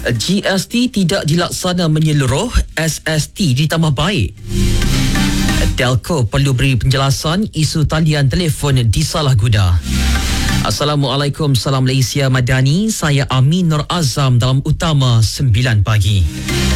GST tidak dilaksana menyeluruh, SST ditambah baik. Telco perlu beri penjelasan isu talian telefon disalahguna. Assalamualaikum, salam Malaysia Madani. Saya Amin Nur Azam dalam Utama 9 pagi.